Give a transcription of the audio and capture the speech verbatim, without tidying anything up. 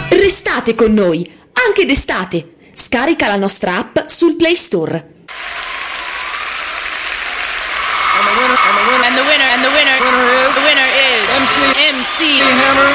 Restate con noi, anche d'estate. Scarica la nostra app sul Play Store. And the winner, and the winner, and the winner, winner is, the winner is M C, M C Hammer